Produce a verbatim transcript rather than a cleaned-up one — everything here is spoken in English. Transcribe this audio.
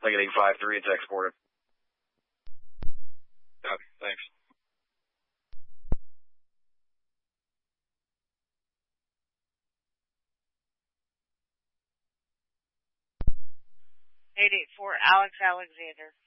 Lincoln eight five three, it's exported. Copy. Thanks. eight eight four, Alex Alexander.